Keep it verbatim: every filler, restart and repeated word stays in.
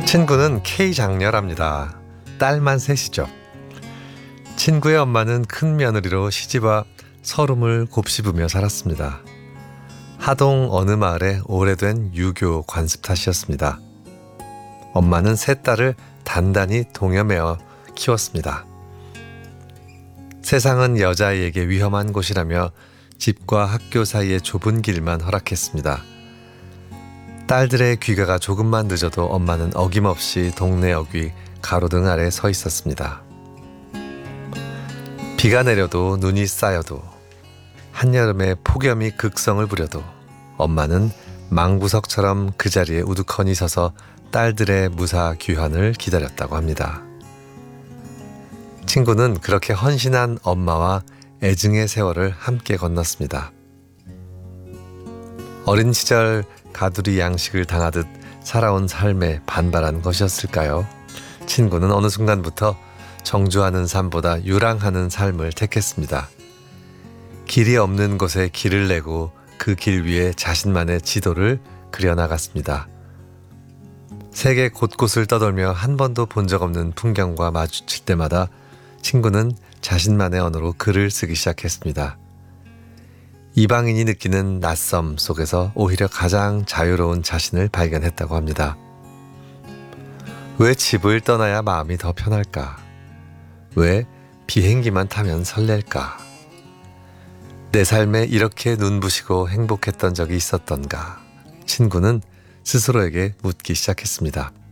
친구는 K 장녀랍니다. 딸만 셋이죠. 친구의 엄마는 큰 며느리로 시집와 서름을 곱씹으며 살았습니다. 하동 어느 마을의 오래된 유교 관습 탓이었습니다. 엄마는 세 딸을 단단히 동여매어 키웠습니다. 세상은 여자아이에게 위험한 곳이라며 집과 학교 사이의 좁은 길만 허락했습니다. 딸들의 귀가가 조금만 늦어도 엄마는 어김없이 동네 어귀 가로등 아래 서 있었습니다. 비가 내려도 눈이 쌓여도 한여름에 폭염이 극성을 부려도 엄마는 망구석처럼 그 자리에 우두커니 서서 딸들의 무사 귀환을 기다렸다고 합니다. 친구는 그렇게 헌신한 엄마와 애증의 세월을 함께 건넜습니다. 어린 시절 가두리 양식을 당하듯 살아온 삶에 반발한 것이었을까요? 친구는 어느 순간부터 정주하는 삶보다 유랑하는 삶을 택했습니다. 길이 없는 곳에 길을 내고 그 길 위에 자신만의 지도를 그려나갔습니다. 세계 곳곳을 떠돌며 한 번도 본 적 없는 풍경과 마주칠 때마다 친구는 자신만의 언어로 글을 쓰기 시작했습니다. 이방인이 느끼는 낯섦 속에서 오히려 가장 자유로운 자신을 발견했다고 합니다. 왜 집을 떠나야 마음이 더 편할까? 왜 비행기만 타면 설렐까? 내 삶에 이렇게 눈부시고 행복했던 적이 있었던가? 친구는 스스로에게 묻기 시작했습니다.